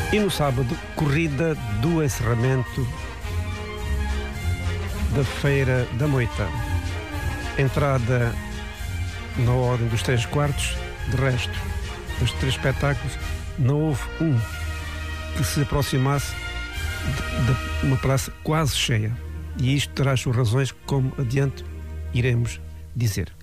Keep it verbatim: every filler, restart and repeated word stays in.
E no sábado, corrida do encerramento da Feira da Moita. Entrada na ordem dos três quartos. De resto, dos três espetáculos, não houve um que se aproximasse de, de uma praça quase cheia. E isto terá as suas razões, como adiante iremos dizer.